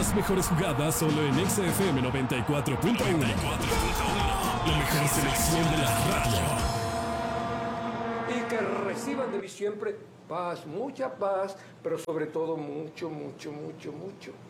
Las mejores jugadas solo en XFM 94.1. La mejor selección de la radio. Y que reciban de mí siempre paz, mucha paz, pero sobre todo mucho, mucho, mucho, mucho